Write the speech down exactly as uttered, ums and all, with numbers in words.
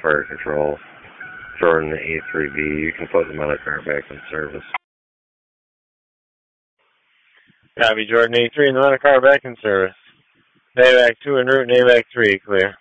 fire control. Jordan A three B, you can put the mother car back in service. Copy, Jordan A three and the mother car back in service. A V A C two en route and A V A C three, clear.